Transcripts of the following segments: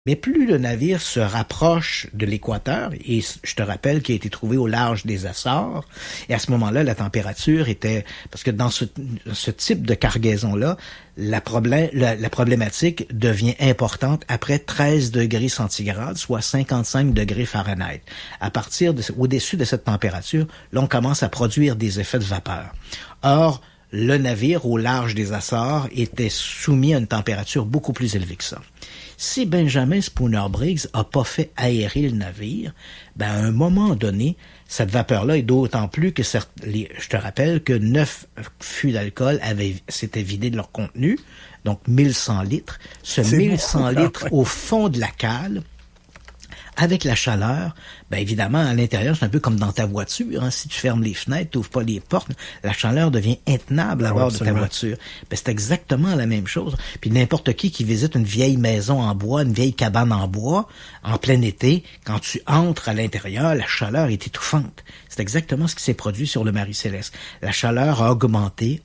Mais plus le navire se rapproche de l'équateur, et je te rappelle qu'il a été trouvé au large des Açores, et à ce moment-là, la température était... Parce que dans ce type de cargaison-là, la problématique devient importante après 13 degrés centigrades, soit 55 degrés Fahrenheit. À partir au-dessus de cette température, là, on commence à produire des effets de vapeur. Or, le navire au large des Açores était soumis à une température beaucoup plus élevée que ça. Si Benjamin Spooner Briggs a pas fait aérer le navire, à un moment donné, cette vapeur-là est d'autant plus que je te rappelle que 9 fûts d'alcool s'étaient vidés de leur contenu, donc 1100 litres. Ce 1100 litres au fond de la cale, avec la chaleur, évidemment, à l'intérieur, c'est un peu comme dans ta voiture. Si tu fermes les fenêtres, tu n'ouvres pas les portes, la chaleur devient intenable à bord de ta voiture. C'est exactement la même chose. Puis n'importe qui visite une vieille maison en bois, une vieille cabane en bois, en plein été, quand tu entres à l'intérieur, la chaleur est étouffante. C'est exactement ce qui s'est produit sur le Marie-Céleste. La chaleur a augmenté,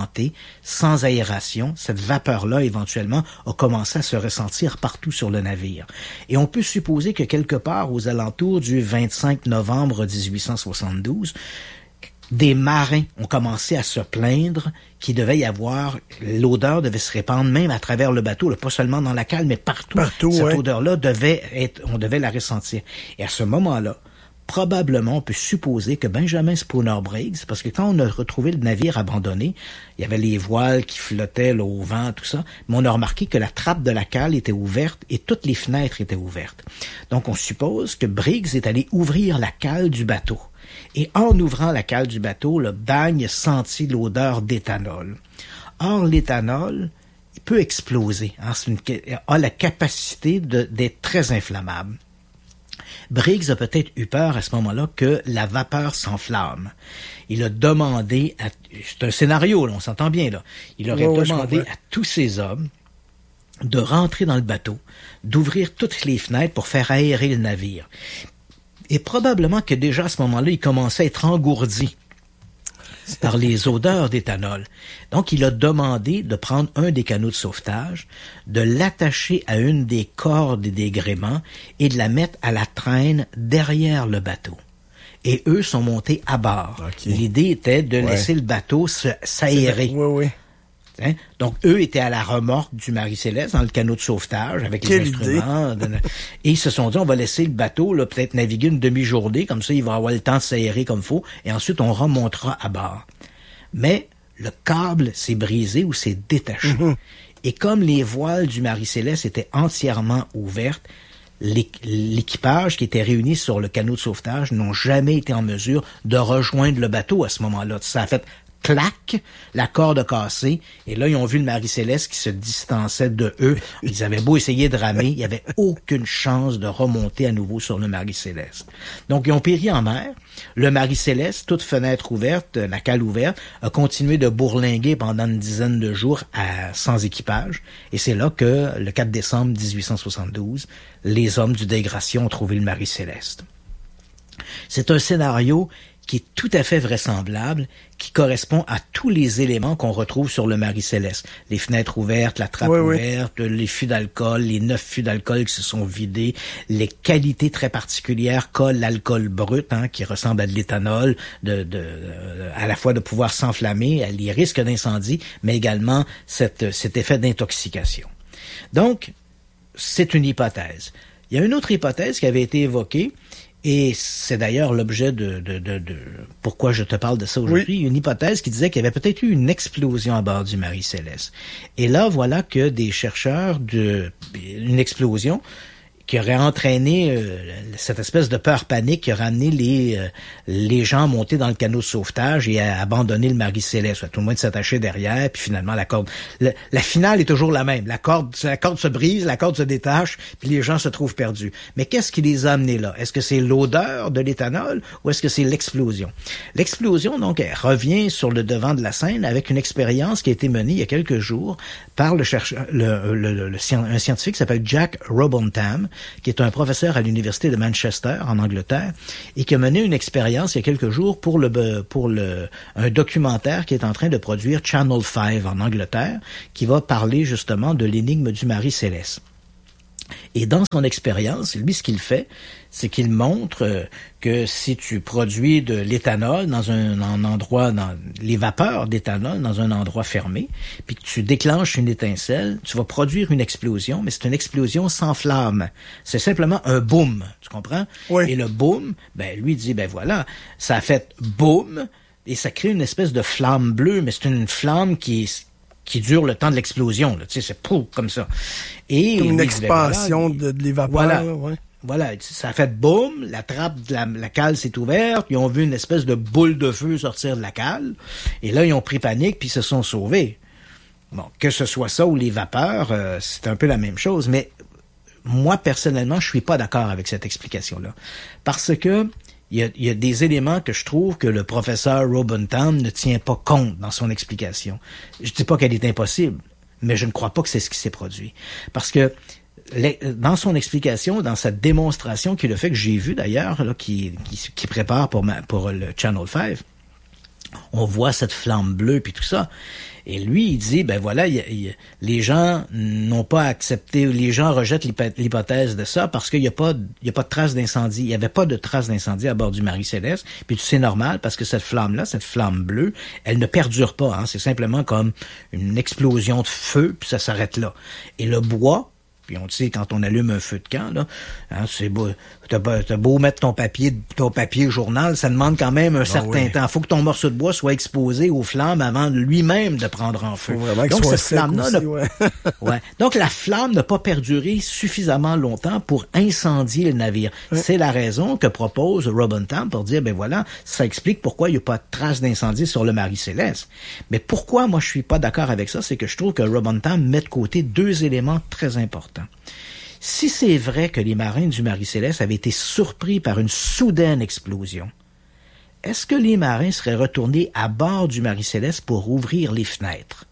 sans aération. Cette vapeur-là, éventuellement, a commencé à se ressentir partout sur le navire. Et on peut supposer que quelque part aux alentours du 25 novembre 1872, des marins ont commencé à se plaindre qu'il devait y avoir, l'odeur devait se répandre même à travers le bateau, pas seulement dans la cale, mais partout. Cette odeur-là on devait la ressentir. Et à ce moment-là, probablement, on peut supposer que Benjamin Spooner Briggs, parce que quand on a retrouvé le navire abandonné, il y avait les voiles qui flottaient là, au vent, tout ça, mais on a remarqué que la trappe de la cale était ouverte et toutes les fenêtres étaient ouvertes. Donc, on suppose que Briggs est allé ouvrir la cale du bateau. Et en ouvrant la cale du bateau, le bagne sentit l'odeur d'éthanol. Or, l'éthanol, il peut exploser, a la capacité d'être très inflammable. Briggs a peut-être eu peur à ce moment-là que la vapeur s'enflamme. Il a demandé, c'est un scénario, là, on s'entend bien, là. Il aurait demandé à tous ses hommes de rentrer dans le bateau, d'ouvrir toutes les fenêtres pour faire aérer le navire. Et probablement que déjà à ce moment-là, il commençait à être engourdi par les odeurs d'éthanol. Donc, il a demandé de prendre un des canots de sauvetage, de l'attacher à une des cordes et des gréements et de la mettre à la traîne derrière le bateau. Et eux sont montés à bord. Okay. L'idée était de laisser le bateau s'aérer. Oui. Donc, eux étaient à la remorque du Marie-Céleste, dans le canot de sauvetage, avec les instruments. Et ils se sont dit, on va laisser le bateau peut-être naviguer une demi-journée, comme ça, il va avoir le temps de s'aérer comme il faut, et ensuite, on remontera à bord. Mais le câble s'est brisé ou s'est détaché. Et comme les voiles du Marie-Céleste étaient entièrement ouvertes, l'équipage qui était réuni sur le canot de sauvetage n'ont jamais été en mesure de rejoindre le bateau à ce moment-là. Ça a fait clac, la corde a cassé, et là, ils ont vu le Marie-Céleste qui se distançait de eux. Ils avaient beau essayer de ramer, il n'y avait aucune chance de remonter à nouveau sur le Marie-Céleste. Donc, ils ont péri en mer. Le Marie-Céleste, toute fenêtre ouverte, la cale ouverte, a continué de bourlinguer pendant une dizaine de jours sans équipage. Et c'est là que, le 4 décembre 1872, les hommes du Dégration ont trouvé le Marie-Céleste. C'est un scénario qui est tout à fait vraisemblable, qui correspond à tous les éléments qu'on retrouve sur le Marie-Céleste. Les fenêtres ouvertes, la trappe ouverte, les fûts d'alcool, les 9 fûts d'alcool qui se sont vidés, les qualités très particulières qu'a l'alcool brut, qui ressemble à de l'éthanol, à la fois de pouvoir s'enflammer, les risques d'incendie, mais également cet effet d'intoxication. Donc, c'est une hypothèse. Il y a une autre hypothèse qui avait été évoquée, et c'est d'ailleurs l'objet de pourquoi je te parle de ça aujourd'hui, une hypothèse qui disait qu'il y avait peut-être eu une explosion à bord du Marie-Céleste. Et là, voilà que des chercheurs une explosion qui aurait entraîné cette espèce de peur panique qui aurait amené les gens à monter dans le canot de sauvetage et à abandonner le Marie-Céleste, à tout le moins de s'attacher derrière, puis finalement la corde. La finale est toujours la même. La corde se brise, la corde se détache, puis les gens se trouvent perdus. Mais qu'est-ce qui les a amenés là? Est-ce que c'est l'odeur de l'éthanol ou est-ce que c'est l'explosion? L'explosion, donc, elle revient sur le devant de la scène avec une expérience qui a été menée il y a quelques jours par un scientifique qui s'appelle Jack Robontam, qui est un professeur à l'université de Manchester, en Angleterre, et qui a mené une expérience il y a quelques jours pour un documentaire qui est en train de produire Channel 5 en Angleterre, qui va parler justement de l'énigme du Marie-Céleste. Et dans son expérience, lui, ce qu'il fait, c'est qu'il montre que si tu produis de l'éthanol dans un endroit, dans les vapeurs d'éthanol dans un endroit fermé, puis que tu déclenches une étincelle, tu vas produire une explosion, mais c'est une explosion sans flamme. C'est simplement un boom, tu comprends? Oui. Et le boom, lui dit, voilà, ça a fait boom, et ça crée une espèce de flamme bleue, mais c'est une flamme qui dure le temps de l'explosion, là. Tu sais, c'est pouf, comme ça. Et comme une expansion de les vapeurs. Voilà. Ouais. Voilà, ça a fait boum, la trappe de la cale s'est ouverte, ils ont vu une espèce de boule de feu sortir de la cale, et là, ils ont pris panique, puis ils se sont sauvés. Bon, que ce soit ça ou les vapeurs, c'est un peu la même chose, mais moi, personnellement, je suis pas d'accord avec cette explication-là. Parce que il y a des éléments que je trouve que le professeur Robentham ne tient pas compte dans son explication. Je dis pas qu'elle est impossible, mais je ne crois pas que c'est ce qui s'est produit. Parce que dans son explication, dans sa démonstration qu'il a fait, que j'ai vu d'ailleurs, là, qui prépare pour le Channel 5, on voit cette flamme bleue puis tout ça. Et lui, il dit, les gens n'ont pas accepté, les gens rejettent l'hypothèse de ça parce qu'il y a pas de trace d'incendie. Il y avait pas de trace d'incendie à bord du Marie-Céleste. Puis c'est normal parce que cette flamme-là, cette flamme bleue, elle ne perdure pas. Hein. C'est simplement comme une explosion de feu puis ça s'arrête là. Et le bois, puis on sait quand on allume un feu de camp, là, hein, c'est beau. T'as beau mettre ton papier journal, ça demande quand même un certain temps. Faut que ton morceau de bois soit exposé aux flammes avant lui-même de prendre en feu. Donc cette flamme-là, donc la flamme n'a pas perduré suffisamment longtemps pour incendier le navire. Ouais. C'est la raison que propose Robentham pour dire, ça explique pourquoi il n'y a pas de trace d'incendie sur le Marie-Céleste. Mais pourquoi moi je suis pas d'accord avec ça, c'est que je trouve que Robentham met de côté deux éléments très importants. Si c'est vrai que les marins du Marie-Céleste avaient été surpris par une soudaine explosion, est-ce que les marins seraient retournés à bord du Marie-Céleste pour ouvrir les fenêtres?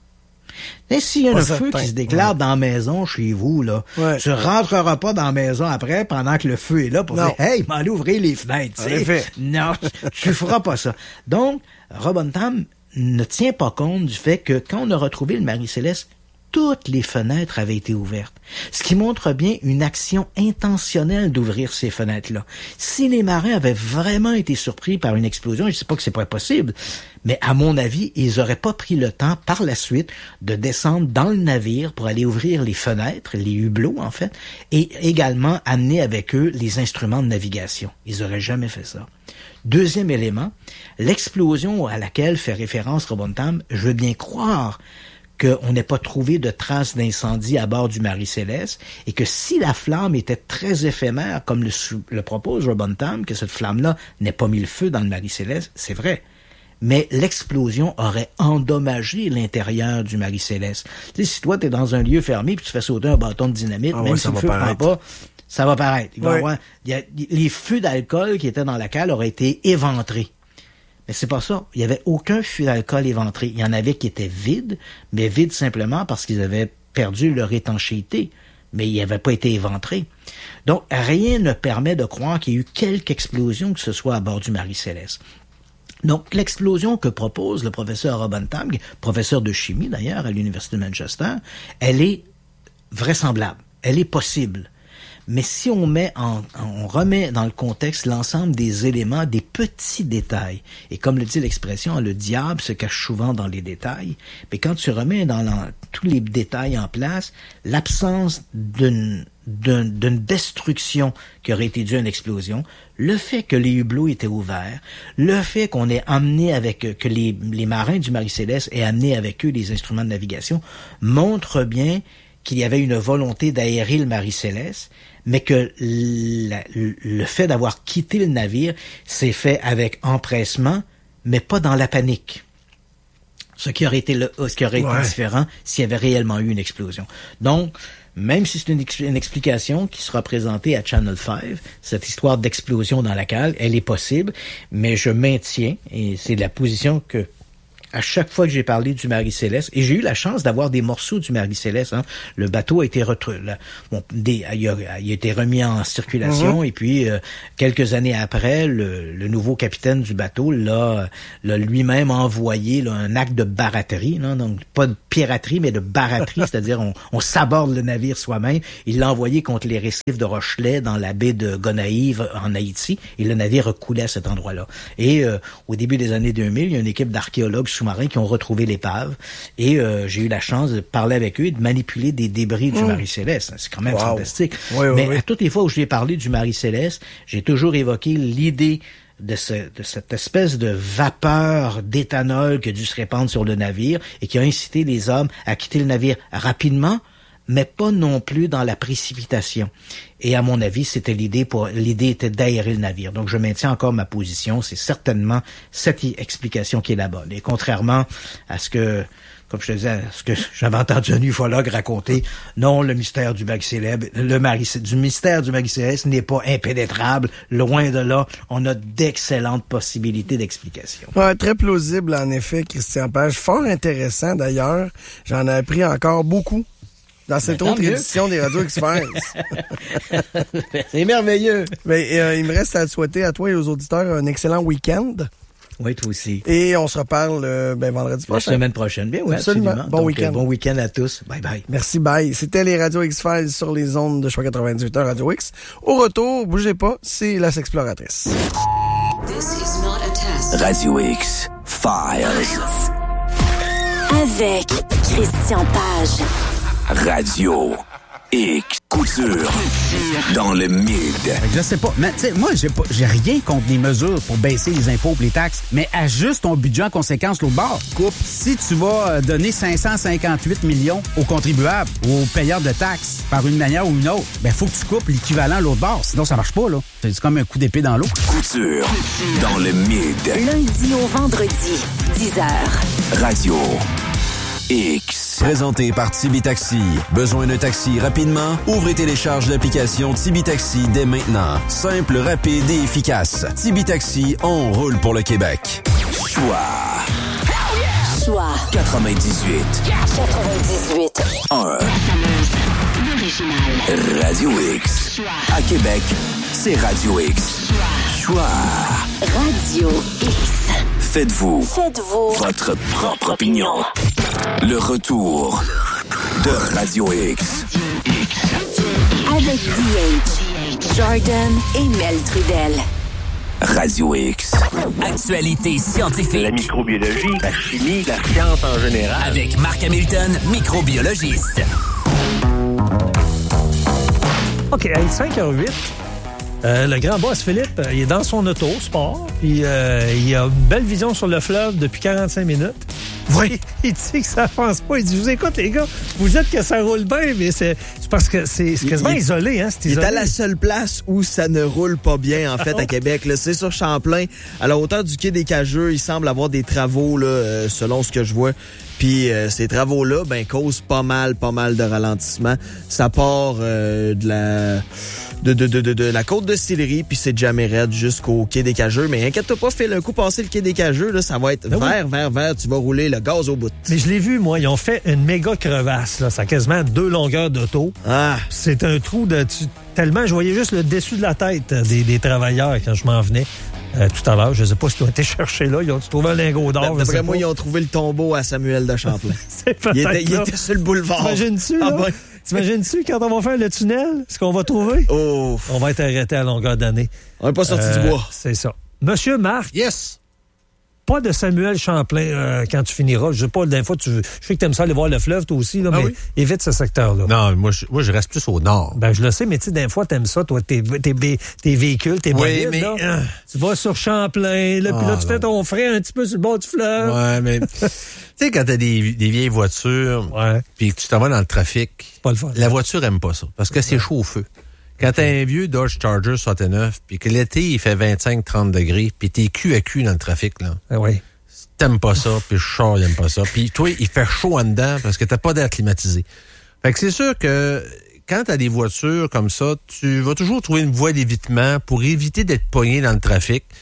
Et s'il y a un feu qui se déclare dans la maison chez vous, là, tu rentreras pas dans la maison après pendant que le feu est là pour dire « Hey, m'allez ouvrir les fenêtres. » Non, tu feras pas ça. Donc, Robentham ne tient pas compte du fait que quand on a retrouvé le Marie-Céleste, toutes les fenêtres avaient été ouvertes. Ce qui montre bien une action intentionnelle d'ouvrir ces fenêtres-là. Si les marins avaient vraiment été surpris par une explosion, je ne sais pas que c'est pas possible, mais à mon avis, ils auraient pas pris le temps par la suite de descendre dans le navire pour aller ouvrir les fenêtres, les hublots en fait, et également amener avec eux les instruments de navigation. Ils auraient jamais fait ça. Deuxième élément, l'explosion à laquelle fait référence Robentham, je veux bien croire qu'on n'ait pas trouvé de traces d'incendie à bord du Marie-Céleste et que si la flamme était très éphémère, comme le propose Robentham, que cette flamme-là n'ait pas mis le feu dans le Marie-Céleste, c'est vrai. Mais l'explosion aurait endommagé l'intérieur du Marie-Céleste. Tu sais, si toi, t'es dans un lieu fermé puis tu fais sauter un bâton de dynamite, même si le feu ne prend pas, ça va paraître. Les feux d'alcool qui étaient dans la cale auraient été éventrés. Mais c'est pas ça. Il y avait aucun fût d'alcool éventré. Il y en avait qui étaient vides, mais vides simplement parce qu'ils avaient perdu leur étanchéité. Mais ils n'avaient pas été éventrés. Donc, rien ne permet de croire qu'il y a eu quelque explosion que ce soit à bord du Marie-Céleste. Donc, l'explosion que propose le professeur Robentham, professeur de chimie d'ailleurs à l'Université de Manchester, elle est vraisemblable. Elle est possible. Mais si on remet dans le contexte l'ensemble des éléments, des petits détails, et comme le dit l'expression, le diable se cache souvent dans les détails, mais quand tu remets tous les détails en place, l'absence d'une destruction qui aurait été due à une explosion, le fait que les hublots étaient ouverts, le fait qu'on ait amené que les marins du Marie-Céleste aient amené avec eux les instruments de navigation, montre bien qu'il y avait une volonté d'aérer le Marie-Céleste, mais que le fait d'avoir quitté le navire s'est fait avec empressement, mais pas dans la panique. Ce qui aurait été différent s'il y avait réellement eu une explosion. Donc, même si c'est une explication qui sera présentée à Channel 5, cette histoire d'explosion dans la cale, elle est possible, mais je maintiens, et c'est la position que à chaque fois que j'ai parlé du Marie-Céleste, et j'ai eu la chance d'avoir des morceaux du Marie-Céleste, hein. Le bateau a été il a été remis en circulation, et puis quelques années après, le nouveau capitaine du bateau l'a lui-même envoyé là, un acte de baraterie, là, donc pas de piraterie, mais de baraterie, c'est-à-dire on s'aborde le navire soi-même. Il l'a envoyé contre les récifs de Rochelet dans la baie de Gonaïves en Haïti, et le navire a coulé à cet endroit-là. Et au début des années 2000, il y a une équipe d'archéologues sous-marins qui ont retrouvé l'épave, et j'ai eu la chance de parler avec eux et de manipuler des débris du Marie-Céleste. C'est quand même fantastique. Mais à toutes les fois où je lui ai parlé du Marie-Céleste, j'ai toujours évoqué l'idée de cette espèce de vapeur d'éthanol qui a dû se répandre sur le navire et qui a incité les hommes à quitter le navire rapidement, mais pas non plus dans la précipitation. Et à mon avis, l'idée était d'aérer le navire. Donc je maintiens encore ma position, c'est certainement cette explication qui est la bonne. Et contrairement à ce que, comme je te disais, ce que j'avais entendu un ufologue raconter, non, le mystère du Marie-Céleste, du mystère du Marie-Céleste n'est pas impénétrable. Loin de là, on a d'excellentes possibilités d'explication. Ouais, très plausible, en effet, Christian Page. Fort intéressant, d'ailleurs. J'en ai appris encore beaucoup dans cette autre édition des Radio X-Files. C'est merveilleux. Mais il me reste à te souhaiter à toi et aux auditeurs un excellent week-end. Oui, toi aussi. Et on se reparle vendredi prochain. La semaine prochaine. Bien, oui, absolument. Bon week-end. Bon week-end à tous. Bye bye. Merci, bye. C'était les Radio X-Files sur les ondes de Choix 98 Radio X. Au retour, bougez pas, c'est la Sexploratrice. Radio X Files. Avec Christian Page. Radio X Couture dans le mid. Je sais pas, mais tu sais, moi j'ai rien contre les mesures pour baisser les impôts et les taxes, mais ajuste ton budget en conséquence l'autre bord. Coupe, si tu vas donner 558 millions aux contribuables ou aux payeurs de taxes par une manière ou une autre, ben faut que tu coupes l'équivalent l'autre bord, sinon ça marche pas là. C'est comme un coup d'épée dans l'eau. Couture dans le mid. Lundi au vendredi, 10h. Radio X. Présenté par Tibi Taxi. Besoin d'un taxi rapidement? Ouvrez et télécharge l'application Tibi Taxi dès maintenant. Simple, rapide et efficace. Tibi Taxi, on roule pour le Québec. Choix 98. 1. Radio X. À Québec, c'est Radio X. Choix. Radio X. Faites-vous votre propre opinion. Le retour de Radio X. Avec DH, Jordan et Mel Trudel. Radio X. Actualité scientifique. La microbiologie, la chimie, la science en général. Avec Marc Hamilton, microbiologiste. OK, à 5h08, le grand boss Philippe, il est dans son auto, sport, puis il a une belle vision sur le fleuve depuis 45 minutes. Oui, il dit que ça avance pas. Il dit, je vous écoute, les gars, vous dites que ça roule bien, mais c'est parce que c'est quasiment isolé, hein, c'est isolé. Il est à la seule place où ça ne roule pas bien, en fait, à Québec. Là, c'est sur Champlain, à la hauteur du quai des Cageux. Il semble avoir des travaux, là, selon ce que je vois. Puis ces travaux-là, causent pas mal de ralentissement. Ça part de la côte de Sillery, puis c'est de Jaméret jusqu'au quai des Cageux. Mais inquiète-toi pas, Phil, un coup passé le quai des Cageux, là, ça va être vert, tu vas rouler le gaz au bout. Mais je l'ai vu, moi, ils ont fait une méga crevasse, là. Ça a quasiment 2 longueurs d'auto. Ah! C'est un trou tellement, je voyais juste le dessus de la tête des travailleurs quand je m'en venais. Tout à l'heure, je ne sais pas ce qu'ils ont été chercher là. Ils ont trouvé un lingot d'or. D'après moi, ils ont trouvé le tombeau à Samuel de Champlain. C'est peut-être il était sur le boulevard. T'imagines-tu, là? T'imagines-tu, quand on va faire le tunnel, ce qu'on va trouver? Oh. On va être arrêté à longueur d'année. On n'est pas sorti du bois. C'est ça. Monsieur Marc. Yes! Pas de Samuel Champlain quand tu finiras. Je sais pas, des fois, je sais que t'aimes ça aller voir le fleuve, toi aussi, là, mais oui? Évite ce secteur-là. Non, moi, je reste plus au nord. Je le sais, mais tu sais, des fois, t'aimes ça, toi, tes véhicules, tes bolides, mais là. Tu vas sur Champlain, là, puis là, tu fais ton frais un petit peu sur le bord du fleuve. Ouais, mais tu sais, quand t'as des vieilles voitures, puis que tu t'en vas dans le trafic, pas le fun. La voiture aime pas ça, parce que c'est chaud au feu. Quand t'as un vieux Dodge Charger 69, puis que l'été, il fait 25-30 degrés, puis t'es cul à cul dans le trafic, là. Oui. T'aimes pas ça, puis le char, il aime pas ça. Puis toi, il fait chaud en dedans parce que t'as pas d'air climatisé. Fait que c'est sûr que quand t'as des voitures comme ça, tu vas toujours trouver une voie d'évitement pour éviter d'être pogné dans le trafic.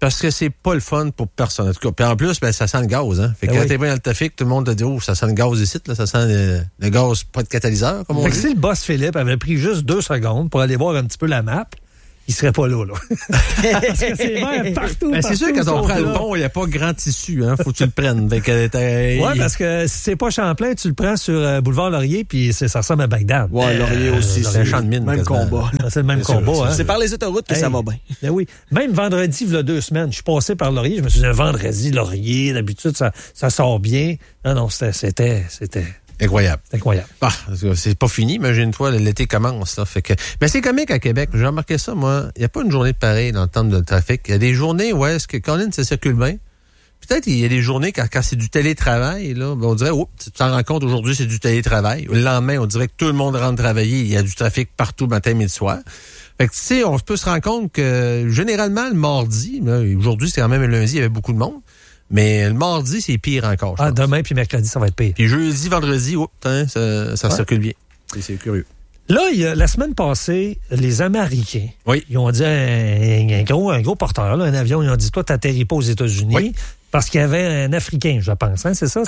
Parce que c'est pas le fun pour personne. En tout cas, puis en plus, ça sent le gaz. Hein? Fait que quand t'es bien dans le trafic, tout le monde te dit, ça sent le gaz ici, là, ça sent le gaz, pas de catalyseur, comme on dit. Si le boss Philippe avait pris juste 2 secondes pour aller voir un petit peu la map, il serait pas là. Parce que c'est vert partout. C'est sûr, quand on prend le pont, il n'y a pas grand tissu. Hein? Faut que tu le prennes. Oui, parce que si c'est pas Champlain, tu le prends sur Boulevard Laurier, puis ça ressemble à Bagdad. Ouais, Laurier aussi. C'est un champ de mine. Même combat. C'est le même combat. Hein? C'est par les autoroutes que ça va bien. Ben oui. Même vendredi, il y a 2 semaines, je suis passé par Laurier. Je me suis dit, vendredi, Laurier, d'habitude, ça sort bien. Non, c'était... Incroyable. Incroyable. C'est pas fini, imagine-toi, l'été commence. Là, fait que... Mais c'est comique à Québec. J'ai remarqué ça, moi. Il n'y a pas une journée de pareil dans le temps de trafic. Il y a des journées où est-ce que quand ça circule bien. Peut-être il y a des journées quand c'est du télétravail, là, on dirait, tu t'en rends compte, aujourd'hui, c'est du télétravail. Le lendemain, on dirait que tout le monde rentre travailler. Il y a du trafic partout, matin, midi, soir. Fait que, tu sais, on peut se rendre compte que, généralement, le mardi, là, aujourd'hui, c'est quand même le lundi, il y avait beaucoup de monde. Mais le mardi, c'est pire encore. Demain puis mercredi, ça va être pire. Puis jeudi, vendredi, ça circule bien. C'est curieux. Là, la semaine passée, les Américains, ils ont dit un gros porteur, là, un avion, ils ont dit, toi, t'atterris pas aux États-Unis. Parce qu'il y avait un Africain, je pense, hein, c'est ça?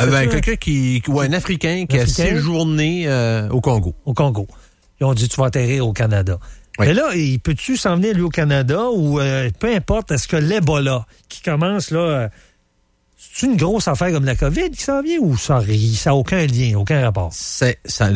Un Africain qui a séjourné au Congo. Au Congo. Ils ont dit, tu vas atterrir au Canada. Oui. Mais là, peux-tu s'en venir, lui, au Canada, ou peu importe, est-ce que l'Ebola, qui commence, là... C'est une grosse affaire comme la COVID qui s'en vient ou ça n'a aucun lien, aucun rapport? Ça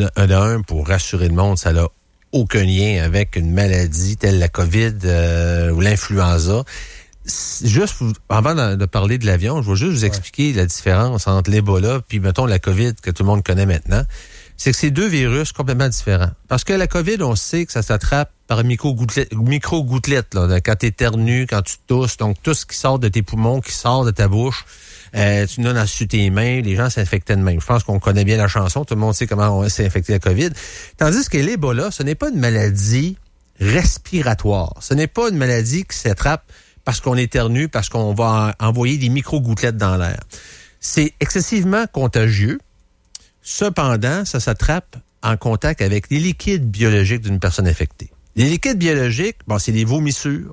a pour rassurer le monde, ça n'a aucun lien avec une maladie telle la COVID ou l'influenza. Juste, avant de parler de l'avion, je vais juste vous expliquer la différence entre l'Ebola puis, mettons, la COVID que tout le monde connaît maintenant. C'est que c'est 2 virus complètement différents. Parce que la COVID, on sait que ça s'attrape par micro-gouttelettes, là, quand tu éternues, quand tu tousses, donc tout ce qui sort de tes poumons, qui sort de ta bouche, tu donnes sur tes mains, les gens s'infectaient de même. Je pense qu'on connaît bien la chanson, tout le monde sait comment on s'est infecté la COVID. Tandis que l'Ebola, ce n'est pas une maladie respiratoire. Ce n'est pas une maladie qui s'attrape parce qu'on éternue, parce qu'on va envoyer des micro-gouttelettes dans l'air. C'est excessivement contagieux. Cependant, ça s'attrape en contact avec les liquides biologiques d'une personne infectée. Les liquides biologiques, c'est les vomissures,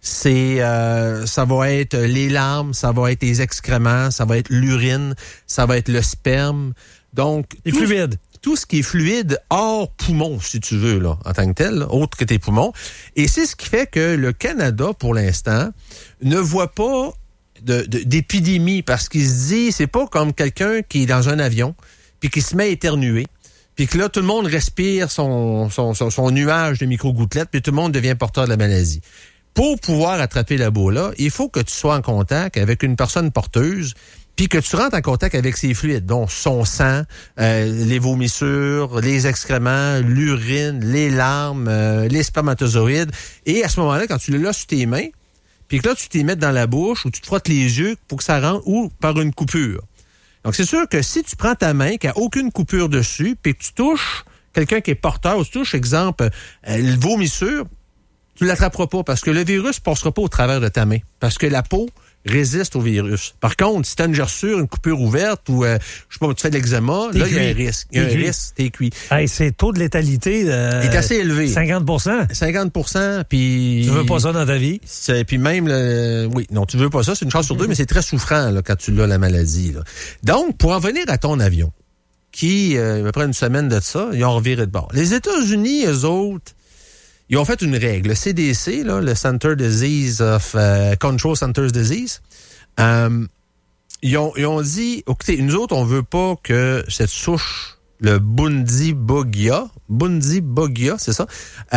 ça va être les larmes, ça va être les excréments, ça va être l'urine, ça va être le sperme. Donc, les fluides. Tout ce qui est fluide hors poumon, si tu veux, là, en tant que tel, là, autre que tes poumons. Et c'est ce qui fait que le Canada, pour l'instant, ne voit pas d'épidémie parce qu'il se dit, c'est pas comme quelqu'un qui est dans un avion puis qui se met à éternuer, puis que là, tout le monde respire son nuage de micro-gouttelettes, puis tout le monde devient porteur de la maladie. Pour pouvoir attraper l'Ebola, il faut que tu sois en contact avec une personne porteuse, puis que tu rentres en contact avec ses fluides, donc son sang, les vomissures, les excréments, l'urine, les larmes, les spermatozoïdes. Et à ce moment-là, quand tu l'as sur tes mains, puis que là, tu t'y mets dans la bouche ou tu te frottes les yeux pour que ça rentre, ou par une coupure. Donc, c'est sûr que si tu prends ta main, qu'il n'y a aucune coupure dessus, puis que tu touches quelqu'un qui est porteur, ou tu touches, exemple, le vomissure, tu ne l'attraperas pas parce que le virus ne passera pas au travers de ta main. Parce que la peau résiste au virus. Par contre, si tu as une gerçure, une coupure ouverte ou, je sais pas, tu fais de l'eczéma, là, il y a un risque. Il y a un risque, t'es cuit. Hey, c'est taux de létalité est assez élevé. 50%. 50%, puis... Tu veux pas ça dans ta vie? Puis même, oui, non, tu veux pas ça. C'est une chance sur 2, mais c'est très souffrant là, quand tu l'as, la maladie. Là. Donc, pour en venir à ton avion, qui, après une semaine de ça, ils ont reviré de bord. Les États-Unis, eux autres, ils ont fait une règle. Le CDC, là, le Center Disease of Control Centers Disease, ils ont dit, écoutez, nous autres, on veut pas que cette souche, le Bundibugia, c'est ça,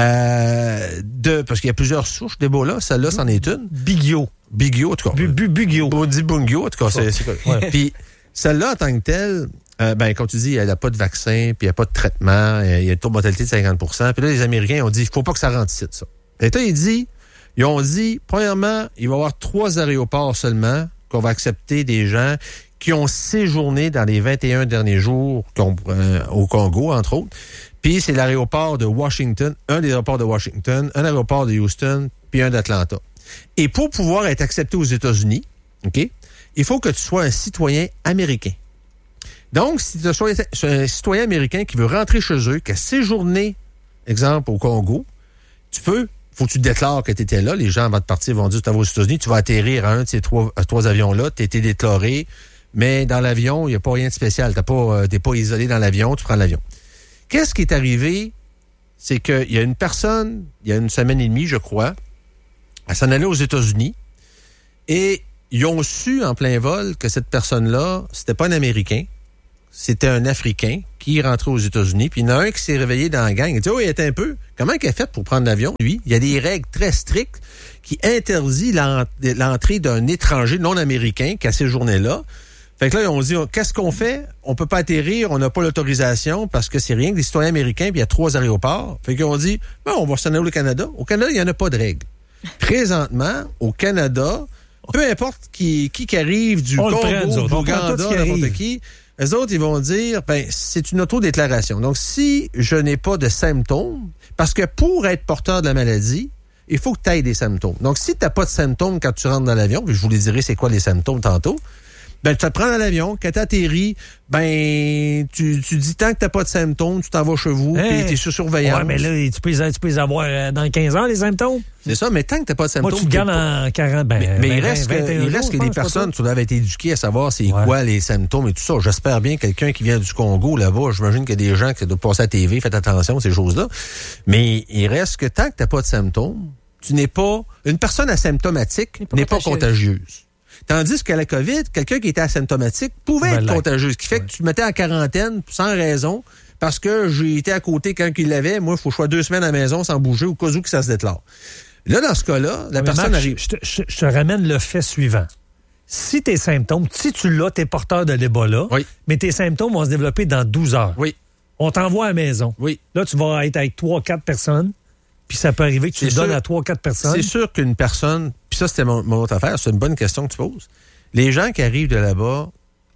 parce qu'il y a plusieurs souches d'Ebola, celle-là, c'en est une. Bugio, en tout cas. Bugio. Bundibugyo, en tout cas, c'est ouais. Puis, celle-là, en tant que telle, comme tu dis, elle n'a pas de vaccin, puis il n'y a pas de traitement, il y a un taux de mortalité de 50%. Puis là, les Américains ont dit, il faut pas que ça rentre ici, ça. L'État, ils ont dit, premièrement, il va y avoir 3 aéroports seulement qu'on va accepter des gens qui ont séjourné dans les 21 derniers jours au Congo, entre autres. Puis c'est l'aéroport de Washington, un des aéroports de Washington, un aéroport de Houston, puis un d'Atlanta. Et pour pouvoir être accepté aux États-Unis, OK, il faut que tu sois un citoyen américain. Donc, si tu es un citoyen américain qui veut rentrer chez eux, qui a séjourné, exemple, au Congo, tu peux faut que tu déclares que tu étais là. Les gens, avant de partir, vont dire, tu vas aux États-Unis, tu vas atterrir à un de ces trois avions-là, tu as été déclaré, mais dans l'avion, il n'y a pas rien de spécial. T'es pas isolé dans l'avion, tu prends l'avion. Qu'est-ce qui est arrivé? C'est qu'il y a une personne, il y a une semaine et demie, je crois, elle s'en allait aux États-Unis et ils ont su en plein vol que cette personne-là, c'était pas un Américain, c'était un Africain qui est rentré aux États-Unis. Puis il y en a un qui s'est réveillé dans la gang. Il dit, il était un peu. Comment il a fait pour prendre l'avion, lui? Il y a des règles très strictes qui interdisent l'entrée d'un étranger non américain qui a séjourné là. Fait que là, ils ont dit, qu'est-ce qu'on fait? On peut pas atterrir, on n'a pas l'autorisation parce que c'est rien que des citoyens américains, puis il y a 3 aéroports. Fait qu'ils ont dit, on va s'en aller au Canada. Au Canada, il n'y en a pas de règles. Présentement, au Canada, peu importe qui arrive du Congo, de l'Ouganda, n'importe qui, eux autres, ils vont dire, c'est une autodéclaration. Donc, si je n'ai pas de symptômes, parce que pour être porteur de la maladie, il faut que tu aies des symptômes. Donc, si tu n'as pas de symptômes quand tu rentres dans l'avion, puis je vous les dirai c'est quoi les symptômes tantôt, tu te prends dans l'avion, quand tu atterris, tu dis tant que tu n'as pas de symptômes, tu t'en vas chez vous, puis tu es sous surveillance. Ouais, mais là, tu peux les avoir dans 15 ans, les symptômes. C'est ça, mais tant que tu n'as pas de symptômes... Moi, tu te gardes en 40... mais il reste que des personnes, tu dois avoir été éduqué à savoir c'est quoi les symptômes et tout ça. J'espère bien quelqu'un qui vient du Congo, là-bas, j'imagine qu'il y a des gens qui doivent passer à la TV, faites attention à ces choses-là. Mais il reste que tant que tu n'as pas de symptômes, tu n'es pas... Une personne asymptomatique n'est pas contagieuse. Tandis que la COVID, quelqu'un qui était asymptomatique pouvait être contagieux. Ce qui fait que tu te mettais en quarantaine sans raison parce que j'ai été à côté quand il l'avait. Moi, il faut que je sois 2 semaines à la maison sans bouger au cas où que ça se déclare. Là, dans ce cas-là, la personne Marc, arrive... Je te ramène le fait suivant. Si tes symptômes, si tu l'as, t'es porteur de l'Ebola, mais tes symptômes vont se développer dans 12 heures. Oui. On t'envoie à la maison. Oui. Là, tu vas être avec 3-4 personnes. Puis ça peut arriver que tu le donnes à 3-4 personnes. C'est sûr qu'une personne, puis ça c'était mon autre affaire, c'est une bonne question que tu poses. Les gens qui arrivent de là-bas,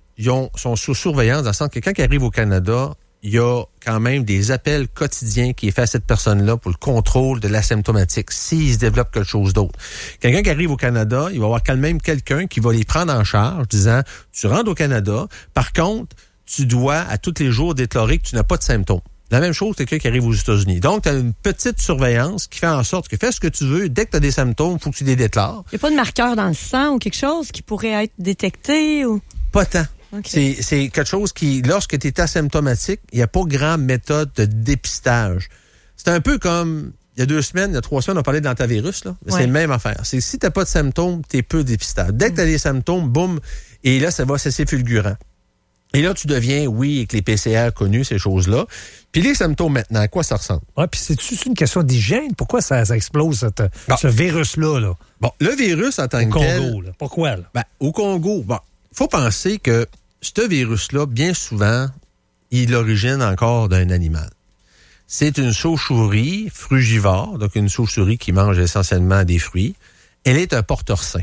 sont sous surveillance dans le sens que quand ils arrivent au Canada, il y a quand même des appels quotidiens qui est fait à cette personne-là pour le contrôle de l'asymptomatique, s'il se développe quelque chose d'autre. Quelqu'un qui arrive au Canada, il va y avoir quand même quelqu'un qui va les prendre en charge, disant, tu rentres au Canada, par contre, tu dois à tous les jours déclarer que tu n'as pas de symptômes. La même chose que quelqu'un qui arrive aux États-Unis. Donc, tu as une petite surveillance qui fait en sorte que fais ce que tu veux. Dès que tu as des symptômes, il faut que tu les déclares. Il n'y a pas de marqueur dans le sang ou quelque chose qui pourrait être détecté? Ou... Pas tant. Okay. C'est quelque chose qui, lorsque tu es asymptomatique, il n'y a pas grande méthode de dépistage. C'est un peu comme, il y a 2 semaines, il y a 3 semaines, on parlait de l'antivirus, là. C'est la même affaire. C'est si tu n'as pas de symptômes, tu es peu dépistage. Dès que tu as des symptômes, boum, et là, ça va cesser fulgurant. Et là, tu deviens, avec les PCR connus, ces choses-là. Puis les symptômes maintenant, à quoi ça ressemble? Puis c'est une question d'hygiène. Pourquoi ça explose, ce virus-là? Là? Bon, le virus en tant que tel... Au Congo, là. Pourquoi? Là? Au Congo, faut penser que ce virus-là, bien souvent, il est l'origine encore d'un animal. C'est une chauve-souris frugivore, donc une chauve-souris qui mange essentiellement des fruits. Elle est un porteur sain.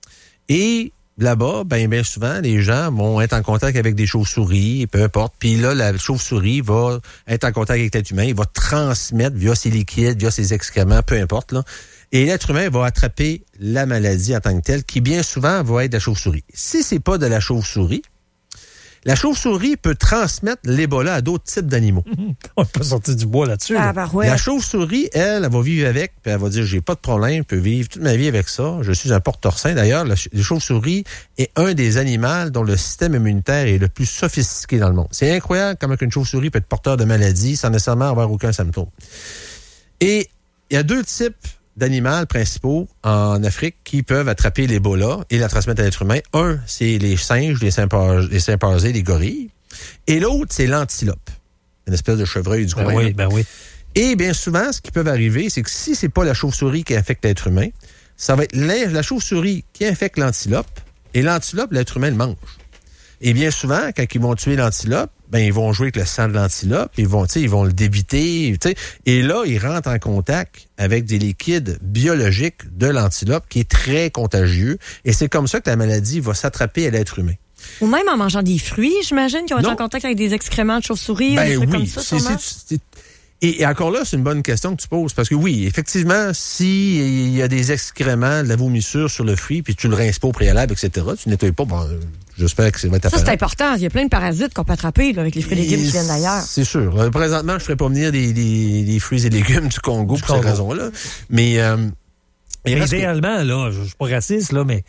Et... là-bas, bien souvent, les gens vont être en contact avec des chauves-souris, peu importe. Puis là, la chauve-souris va être en contact avec l'être humain. Il va transmettre via ses liquides, via ses excréments, peu importe. Là. Et l'être humain va attraper la maladie en tant que telle, qui bien souvent va être de la chauve-souris. Si c'est pas de la chauve-souris, la chauve-souris peut transmettre l'Ebola à d'autres types d'animaux. On peut sortir du bois là-dessus. Là. La chauve-souris, elle va vivre avec, puis elle va dire, j'ai pas de problème, je peux vivre toute ma vie avec ça. Je suis un porteur sain. D'ailleurs, la chauve-souris est un des animaux dont le système immunitaire est le plus sophistiqué dans le monde. C'est incroyable comment une chauve-souris peut être porteur de maladie sans nécessairement avoir aucun symptôme. Et il y a 2 types d'animaux principaux en Afrique qui peuvent attraper l'Ebola et la transmettre à l'être humain. Un, c'est les singes, les chimpanzés, les gorilles. Et l'autre, c'est l'antilope. Une espèce de chevreuil du coin. Oui. Et bien souvent, ce qui peut arriver, c'est que si c'est pas la chauve-souris qui infecte l'être humain, ça va être la chauve-souris qui infecte l'antilope et l'antilope, l'être humain le mange. Et bien souvent, quand ils vont tuer l'antilope, ils vont jouer avec le sang de l'antilope, ils vont le débiter, et là, ils rentrent en contact avec des liquides biologiques de l'antilope qui est très contagieux, et c'est comme ça que la maladie va s'attraper à l'être humain. Ou même en mangeant des fruits, j'imagine, qui ont été en contact avec des excréments de chauve-souris, ou des trucs comme ça, sûrement. Et encore là, c'est une bonne question que tu poses, parce que oui, effectivement, s'il y a des excréments, de la vomissure sur le fruit, puis tu le rinces pas au préalable, etc., tu nettoies pas, J'espère que ça va être apparent. Ça, c'est important. Il y a plein de parasites qu'on peut attraper là, avec les fruits et légumes qui viennent d'ailleurs. C'est sûr. Présentement, je ne ferais pas venir des fruits et légumes du Congo pour cette raison-là. Mais idéalement, là, je ne suis pas raciste, là, mais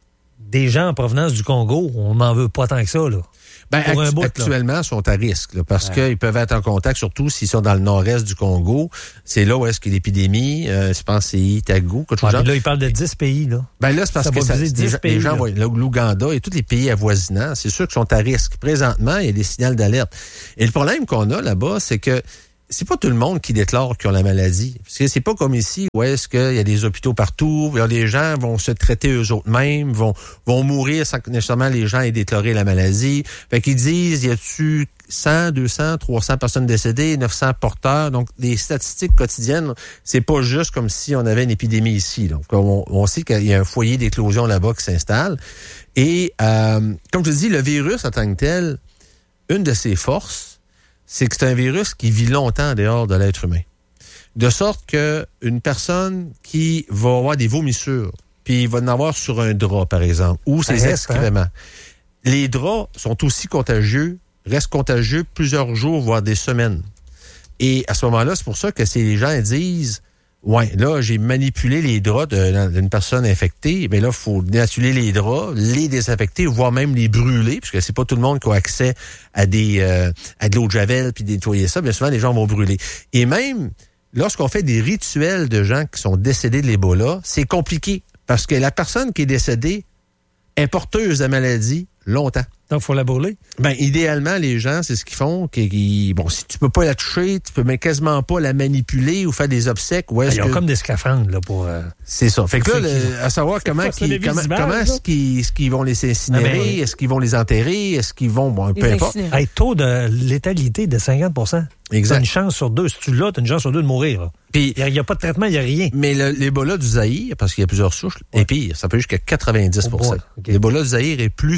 des gens en provenance du Congo, on n'en veut pas tant que ça, là. Actuellement, ils sont à risque, là, parce qu'ils peuvent être en contact, surtout s'ils sont dans le nord-est du Congo. C'est là où est-ce qu'il y a l'épidémie. Je pense que c'est Itagu, quelque chose genre. Là, ils parlent de 10 pays, là. Là, c'est parce que les gens voient l'Ouganda et tous les pays avoisinants, c'est sûr qu'ils sont à risque. Présentement, il y a des signaux d'alerte. Et le problème qu'on a là-bas, c'est que c'est pas tout le monde qui déclare qu'ils ont la maladie. Parce que c'est pas comme ici où est-ce qu'il y a des hôpitaux partout, où les gens vont se traiter eux-mêmes, vont mourir sans que nécessairement les gens aient déclaré la maladie. Fait qu'ils disent, y a-tu 100, 200, 300 personnes décédées, 900 porteurs. Donc, les statistiques quotidiennes, c'est pas juste comme si on avait une épidémie ici. Donc, on sait qu'il y a un foyer d'éclosion là-bas qui s'installe. Et, comme je dis, le virus en tant que tel, une de ses forces, c'est que c'est un virus qui vit longtemps dehors de l'être humain. De sorte que une personne qui va avoir des vomissures, puis il va en avoir sur un drap, par exemple, ou ses excréments. Les draps sont aussi contagieux, restent contagieux plusieurs jours, voire des semaines. Et à ce moment-là, c'est pour ça que les gens disent, ouais, là, j'ai manipulé les draps d'une personne infectée. Bien là, il faut dénaturer les draps, les désinfecter, voire même les brûler, parce que c'est pas tout le monde qui a accès à de l'eau de javel puis nettoyer ça. Bien souvent, les gens vont brûler. Et même, lorsqu'on fait des rituels de gens qui sont décédés de l'Ebola, c'est compliqué, parce que la personne qui est décédée est porteuse de la maladie longtemps. Donc, il faut la brûler? Idéalement, les gens, c'est ce qu'ils font. Bon, si tu peux pas la toucher, tu peux même quasiment pas la manipuler ou faire des obsèques. Ils ont comme des scaphandres, là, pour... C'est ça. Fait que là, à savoir comment est-ce qu'ils vont les incinérer? Est-ce qu'ils vont les enterrer? Est-ce qu'ils vont... Bon, peu importe. Taux de létalité de 50%. Exact. T'as une chance sur deux. Si tu l'as, t'as une chance sur deux de mourir. Là. Puis il n'y a pas de traitement, il n'y a rien. Mais l'Ebola du Zaïre, parce qu'il y a plusieurs souches, est pire. Ça peut jusqu'à 90%. Okay. L'Ebola du Zaïre est plus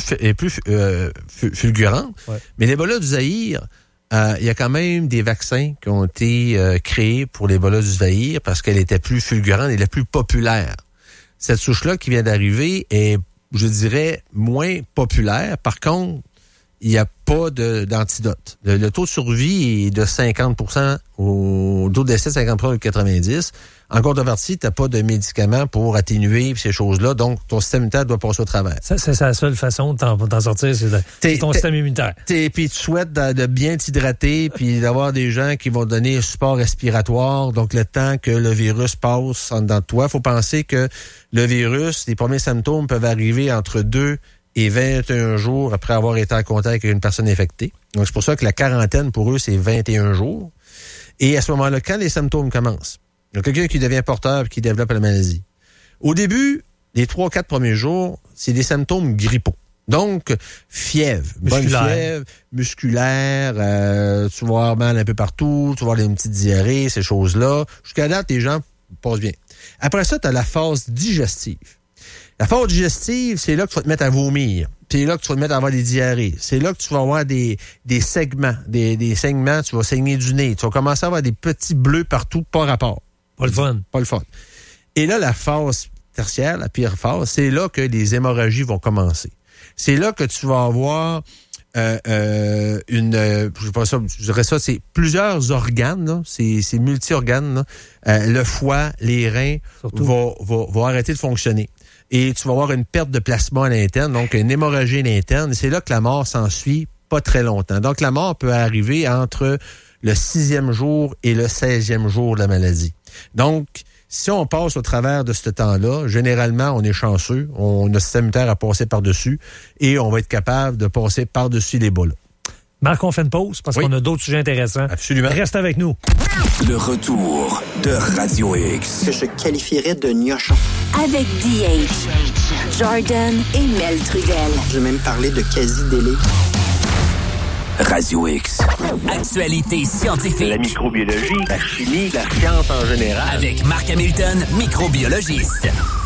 fulgurante. Ouais. Mais l'Ebola du Zaïre, il y a quand même des vaccins qui ont été créés pour l'Ebola du Zaïre parce qu'elle était plus fulgurante et la plus populaire. Cette souche-là qui vient d'arriver est, je dirais, moins populaire. Par contre, il n'y a pas d'antidote. Le taux de survie est de 50%, au taux d'essai de 50% de 90%. En contrepartie, tu n'as pas de médicaments pour atténuer ces choses-là, donc ton système immunitaire doit passer au travers. Ça, c'est la seule façon de t'en sortir, c'est ton système immunitaire. Puis tu souhaites de bien t'hydrater, puis d'avoir des gens qui vont donner un support respiratoire, donc le temps que le virus passe en dedans de toi. Il faut penser que le virus, les premiers symptômes peuvent arriver entre 2 et 21 jours après avoir été en contact avec une personne infectée. Donc, c'est pour ça que la quarantaine, pour eux, c'est 21 jours. Et à ce moment-là, quand les symptômes commencent, il y a quelqu'un qui devient porteur et qui développe la maladie. Au début, les 3-4 premiers jours, c'est des symptômes grippaux. Donc, fièvre, bonne fièvre, musculaire, tu vas avoir mal un peu partout, tu vas avoir des petites diarrhées, ces choses-là. Jusqu'à date, les gens passent bien. Après ça, tu as la phase digestive. La phase digestive, c'est là que tu vas te mettre à vomir. C'est là que tu vas te mettre à avoir des diarrhées. C'est là que tu vas avoir des segments, des saignements. Tu vas saigner du nez. Tu vas commencer à avoir des petits bleus partout, pas rapport. Pas le fun. Pas le fun. Et là, la phase tertiaire, la pire phase, c'est là que les hémorragies vont commencer. C'est là que tu vas avoir je dirais ça, c'est plusieurs organes, là. C'est multi-organes, là. Le foie, les reins vont arrêter de fonctionner. Et tu vas avoir une perte de plasma à l'interne, donc une hémorragie à l'interne. Et c'est là que la mort s'ensuit pas très longtemps. Donc, la mort peut arriver entre le 6e jour et le 16e jour de la maladie. Donc, si on passe au travers de ce temps-là, généralement, on est chanceux. On a le système immunitaire à passer par-dessus et on va être capable de passer par-dessus l'Ebola. Marc, on fait une pause parce qu'on a d'autres sujets intéressants. Absolument. Reste avec nous. Le retour de Radio X. Que je qualifierais de gnochon. Avec DH, Jordan et Mel Trudel. Je vais même parler de quasi-délai. Radio X. Actualité scientifique. La microbiologie, la chimie, la science en général. Avec Marc Hamilton, microbiologiste.